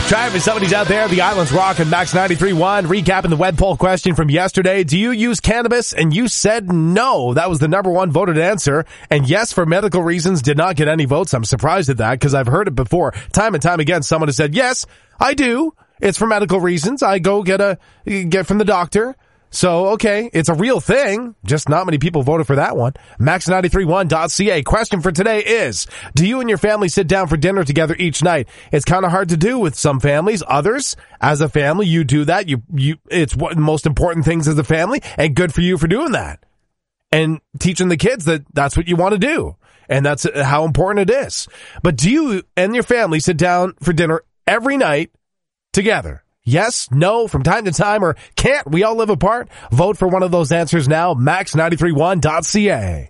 Travis, somebody's out there. The Island's Rock and Max 93.1. Recapping the web poll question from yesterday. Do you use cannabis? And you said no. That was the number one voted answer. And yes, for medical reasons, did not get any votes. I'm surprised at that because I've heard it before. Time and time again, someone has said, yes, I do. It's for medical reasons. I go get from the doctor. So, okay, it's a real thing. Just not many people voted for that one. Max931.ca. Question for today is, do you and your family sit down for dinner together each night? It's kind of hard to do with some families. Others, as a family, you do that. It's one of the most important things as a family, and good for you for doing that. And teaching the kids that that's what you want to do. And that's how important it is. But do you and your family sit down for dinner every night together? Yes, no, from time to time, or can't we all live apart? Vote for one of those answers now. Max931.ca.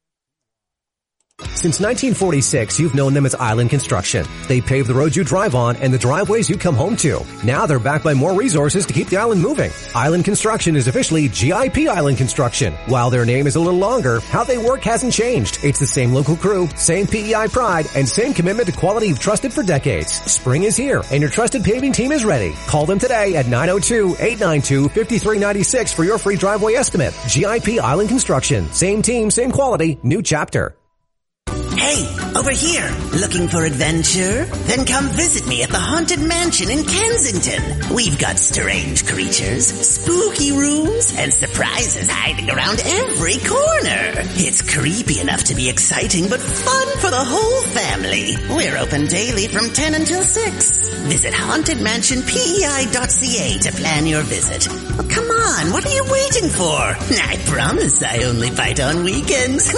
Since 1946, you've known them as Island Construction. They pave the roads you drive on and the driveways you come home to. Now they're backed by more resources to keep the island moving. Island Construction is officially GIP Island Construction. While their name is a little longer, how they work hasn't changed. It's the same local crew, same PEI pride, and same commitment to quality you've trusted for decades. Spring is here, and your trusted paving team is ready. Call them today at 902-892-5396 for your free driveway estimate. GIP Island Construction. Same team, same quality, new chapter. Hey, over here, looking for adventure? Then come visit me at the Haunted Mansion in Kensington. We've got strange creatures, spooky rooms, and surprises hiding around every corner. It's creepy enough to be exciting, but fun for the whole family. We're open daily from 10 until 6. Visit hauntedmansionpei.ca to plan your visit. Oh, come on, what are you waiting for? I promise I only bite on weekends.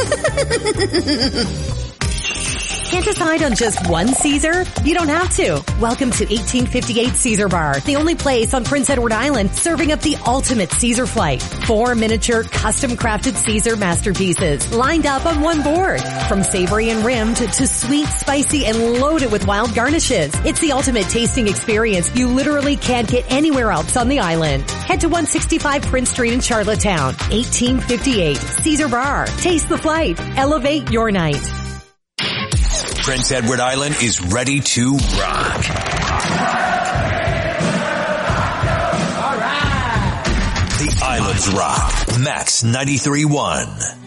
Can't decide on just one Caesar? You don't have to. Welcome to 1858 Caesar Bar, the only place on Prince Edward Island serving up the ultimate Caesar flight. 4 miniature, custom-crafted Caesar masterpieces lined up on one board. From savory and rimmed to sweet, spicy, and loaded with wild garnishes. It's the ultimate tasting experience you literally can't get anywhere else on the island. Head to 165 Prince Street in Charlottetown. 1858 Caesar Bar. Taste the flight. Elevate your night. Prince Edward Island is ready to rock. The Island's Rock. Max 93.1.